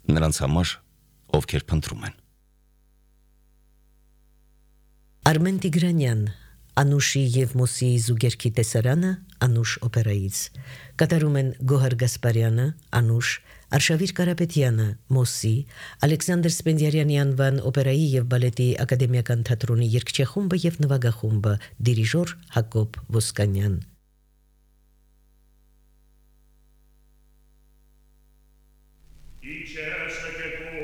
նրանց համար, ովքեր փնտրում են։ Արմեն Տիգրանյան, Անուշի և Մոսիի զուգերքի տեսարանը, Անուշ օպերայից։ Կատարում են Գոհար Գասպարյանը, Անուշ, Արշավիր Կարապետյանը, Մոսի, Ալեքսանդր Սպենդիարյանի անվան օպերայի և բալետի ակադեմիական թատրոնի երգչախումբը և նվագախումբը, դիրիժոր Հակոբ Ոսկանյան։